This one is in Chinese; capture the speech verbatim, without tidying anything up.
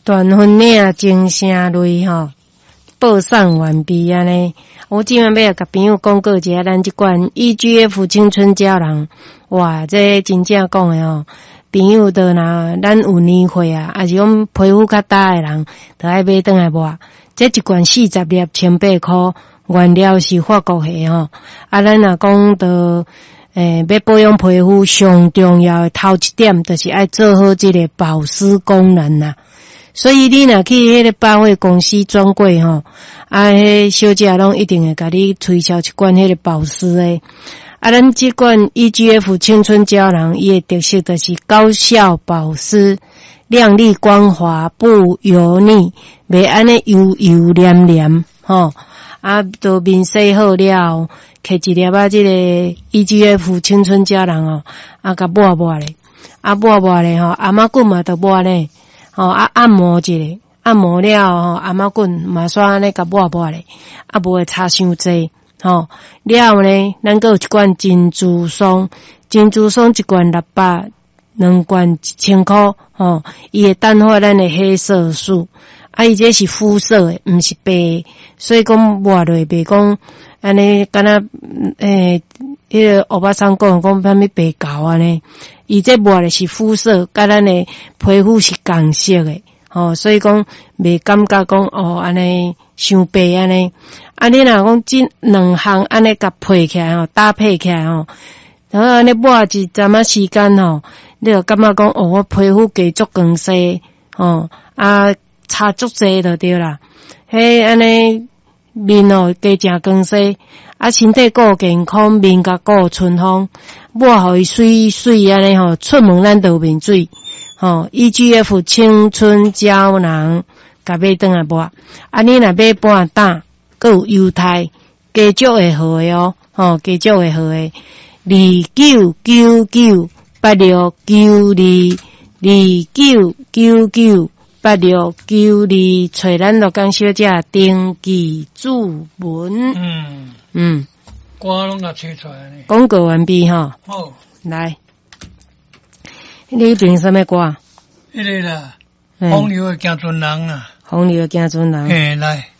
断分领精声类吼，报送完毕安尼。我今晚要甲朋友讲过一下，咱即款 E G F 青春胶囊，哇，这真正讲诶吼，朋友都若咱有年岁啊，还是讲皮肤较大诶人，都爱买转来抹。这一罐四十粒，千八箍，原料是法国货吼。啊，咱若讲到诶，要保养皮肤上重要诶头一点，就是爱做好这个保湿功能啦。所以你若去迄个百货公司专柜吼，啊，迄小姐拢一定会甲你推销一罐迄个保湿诶。啊，咱这罐 E G F 青春胶囊，伊诶特色就是高效保湿、亮丽光滑、不油腻，袂安尼油油黏黏吼。啊，都面洗好了，摕一粒啊，这个 E G F 青春胶囊哦，啊，甲抹抹咧，啊抹抹咧吼，阿妈棍嘛都抹咧。吼、哦、啊按摩一下，按摩了吼，阿妈棍嘛煞安尼甲抹抹咧，啊无会差伤济吼。了后呢，咱阁有一罐珍珠霜，珍珠霜一罐六百，两罐一千箍吼。伊会淡化咱的黑色素，啊伊这是肤色的，毋是白，所以讲抹落袂讲安尼，敢若诶，迄个欧巴桑讲讲啥物白膏安尼。伊这抹的是肤色，甲咱的皮肤是共色的，吼、哦，所以讲袂感觉讲哦安尼伤白安尼。啊，你若讲这两项安尼甲配起来吼，搭配起来吼，然后安尼抹一阵仔时间吼，你就感觉讲哦，我皮肤加足光细，吼、哦、啊差足济就对啦。迄安尼面哦加正光细。啊，身体够健康，面甲够春风，抹互伊水水安尼吼，出门咱都面水吼。E G F 青春胶囊，甲买转来抹。啊，你若买半担，阁有优待，加足会好诶哦，吼，加足会好诶。二九九九八六九二，二九九九八六九二，找咱罗江小姐登记注文。 嗯。 嗯， 歌拢甲吹出来呢。 广告完毕吼。 好， 来，你凭什么歌？ 迄个啦，风流的行船人啊。 风流的行船人。 嘿，来。